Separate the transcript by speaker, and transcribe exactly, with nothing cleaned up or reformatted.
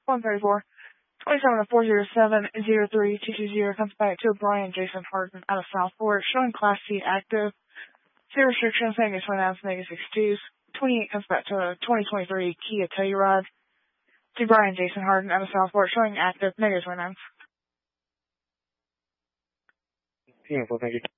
Speaker 1: one thirty-four. twenty-seven of four zero seven zero three two two zero comes back to Brian Jason Harden out of Southport, showing Class C active. Zero restrictions, negative one ounce, negative six twos. twenty-eight comes back to a twenty twenty-three Kia Telluride. To Brian Jason Harden out of Southport, showing active, negative one ounce.
Speaker 2: Beautiful, thank you.